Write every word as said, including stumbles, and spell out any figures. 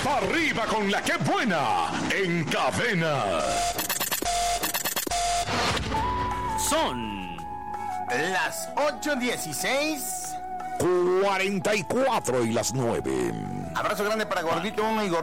Pa' arriba con la que buena en Cadena. Son las ocho dieciséis. cuarenta y cuatro y las nueve. Abrazo grande para Gordito uno y Gordito